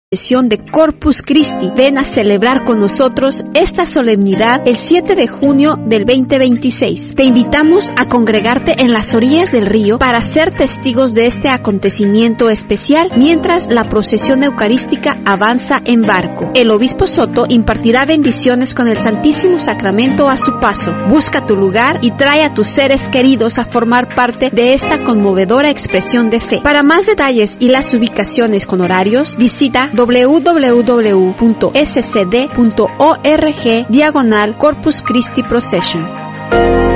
procesión de Corpus Christi. Ven a celebrar con nosotros esta solemnidad el 7 de junio del 2026. Te invitamos a congregarte en las orillas del río para ser testigos de este acontecimiento especial mientras la procesión eucarística avanza en barco. El obispo Soto impartirá bendiciones con el Santísimo Sacramento a su paso. Busca tu lugar y trae a tus seres queridos a formar parte de esta conmovedora expresión de fe. Para más detalles y las ubicaciones con horarios, visita www.scd.org/Corpus Christi Procession.